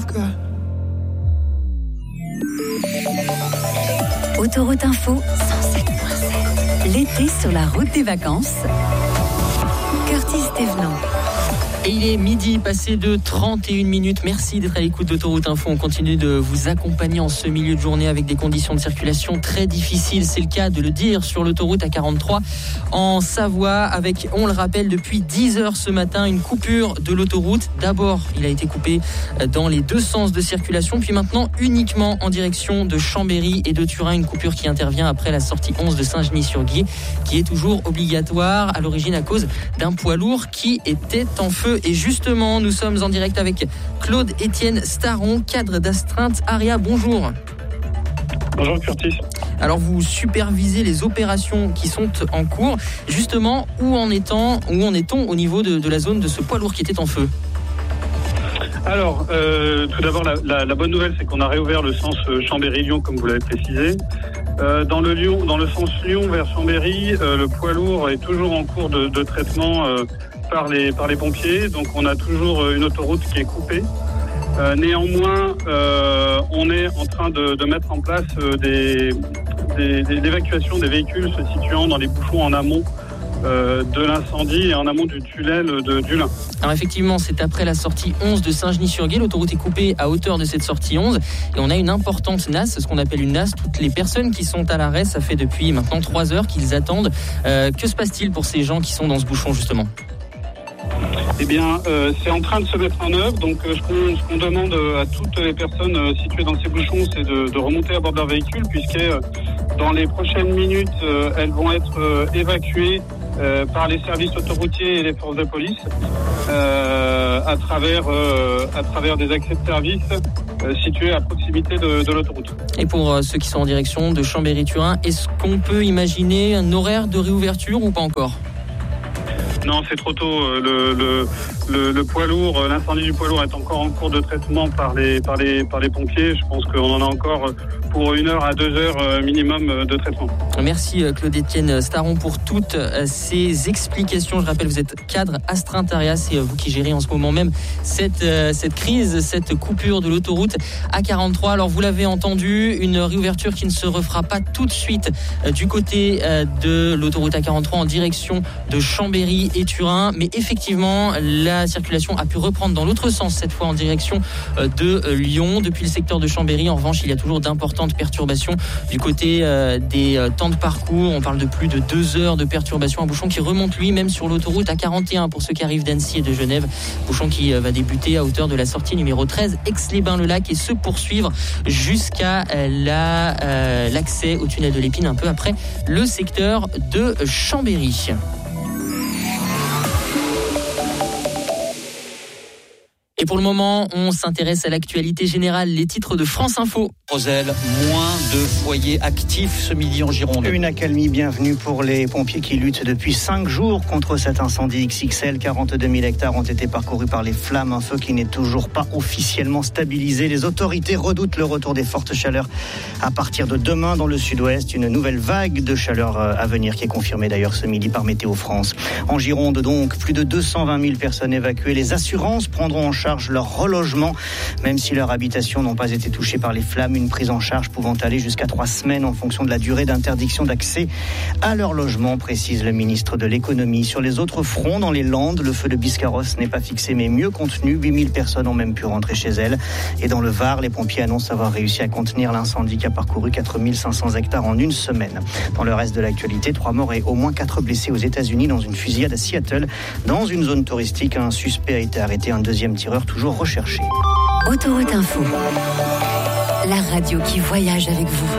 I've got. Autoroute Info 107.7. L'été sur la route des vacances. Curtis Thévenant. Et il est midi, passé de 31 minutes. Merci d'être à l'écoute d'Autoroute Info. On continue de vous accompagner en ce milieu de journée avec des conditions de circulation très difficiles. C'est le cas de le dire sur l'autoroute A43 en Savoie avec, on le rappelle, depuis 10h ce matin, une coupure de l'autoroute. D'abord, il a été coupé dans les deux sens de circulation, puis maintenant uniquement en direction de Chambéry et de Turin. Une coupure qui intervient après la sortie 11 de Saint-Genis-sur-Guiers, qui est toujours obligatoire à l'origine à cause d'un poids lourd qui était en feu. Et justement, nous sommes en direct avec Claude-Étienne Staron, cadre d'astreinte AREA. Bonjour. Bonjour Curtis. Alors vous supervisez les opérations qui sont en cours. Justement, où en est-on au niveau de la zone de ce poids lourd qui était en feu ? Alors, tout d'abord, la bonne nouvelle, c'est qu'on a réouvert le sens Chambéry-Lyon, comme vous l'avez précisé. Dans le sens Lyon vers Chambéry, le poids lourd est toujours en cours de traitement par les pompiers. Donc, on a toujours une autoroute qui est coupée. Néanmoins, on est en train de mettre en place l'évacuation des véhicules se situant dans les bouchons en amont de l'incendie et en amont du tunnel du Lin. Alors effectivement, c'est après la sortie 11 de Saint-Genis-sur-Guiers. L'autoroute est coupée à hauteur de cette sortie 11 et on a une importante nasse, ce qu'on appelle une nasse. Toutes les personnes qui sont à l'arrêt, ça fait depuis maintenant 3 heures qu'ils attendent. Que se passe-t-il pour ces gens qui sont dans ce bouchon justement ? Eh bien, c'est en train de se mettre en œuvre. Donc, ce qu'on demande à toutes les personnes situées dans ces bouchons, c'est de remonter à bord de leur véhicule, puisque dans les prochaines minutes, elles vont être évacuées par les services autoroutiers et les forces de police à travers des accès de service situés à proximité de l'autoroute. Et pour ceux qui sont en direction de Chambéry-Turin, est-ce qu'on peut imaginer un horaire de réouverture ou pas encore ? Non, c'est trop tôt. Le poids lourd, l'incendie du poids lourd est encore en cours de traitement par les pompiers. Je pense qu'on en a encore pour 1 heure à 2 heures minimum de traitement. Merci Claude-Étienne Staron pour toutes ces explications. Je rappelle, vous êtes cadre astreinte AREA, c'est vous qui gérez en ce moment même cette crise, cette coupure de l'autoroute A43. Alors vous l'avez entendu, une réouverture qui ne se refera pas tout de suite du côté de l'autoroute A43 en direction de Chambéry et Turin. Mais effectivement, la circulation a pu reprendre dans l'autre sens, cette fois en direction de Lyon. Depuis le secteur de Chambéry, en revanche, il y a toujours d'importantes perturbations du côté des temps de parcours. On parle de plus de 2 heures de perturbation. Un bouchon qui remonte lui-même sur l'autoroute A41 pour ceux qui arrivent d'Annecy et de Genève. Bouchon qui va débuter à hauteur de la sortie numéro 13, Aix-les-Bains-le-Lac, et se poursuivre jusqu'à l'accès au tunnel de l'Épine, un peu après le secteur de Chambéry. Et pour le moment, on s'intéresse à l'actualité générale, les titres de France Info. Moselle, moins de foyers actifs ce midi en Gironde. Une accalmie bienvenue pour les pompiers qui luttent depuis 5 jours contre cet incendie XXL. 42 000 hectares ont été parcourus par les flammes, un feu qui n'est toujours pas officiellement stabilisé. Les autorités redoutent le retour des fortes chaleurs à partir de demain dans le sud-ouest. Une nouvelle vague de chaleur à venir qui est confirmée d'ailleurs ce midi par Météo France. En Gironde donc, plus de 220 000 personnes évacuées. Les assurances prendront en charge leur relogement, même si leurs habitations n'ont pas été touchées par les flammes. Une prise en charge pouvant aller jusqu'à 3 semaines en fonction de la durée d'interdiction d'accès à leur logement, précise le ministre de l'économie. Sur les autres fronts, dans les Landes, le feu de Biscarrosse n'est pas fixé mais mieux contenu. 8000 personnes ont même pu rentrer chez elles. Et dans le Var, les pompiers annoncent avoir réussi à contenir l'incendie qui a parcouru 4500 hectares en 1 semaine. Dans le reste de l'actualité, 3 morts et au moins 4 blessés aux États-Unis dans une fusillade à Seattle. Dans une zone touristique, un suspect a été arrêté, un deuxième tireur toujours recherché. Autoroute Info, la radio qui voyage avec vous.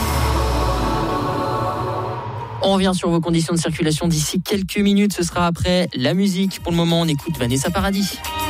On revient sur vos conditions de circulation d'ici quelques minutes. Ce sera après la musique. Pour le moment, on écoute Vanessa Paradis.